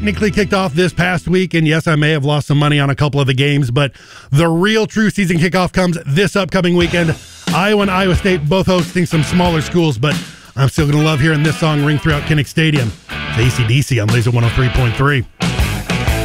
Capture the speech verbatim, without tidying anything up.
technically kicked off this past week, and yes, I may have lost some money on a couple of the games, but the real true season kickoff comes this upcoming weekend. Iowa and Iowa State both hosting some smaller schools, but I'm still going to love hearing this song ring throughout Kinnick Stadium. It's A C D C on Laser one oh three point three.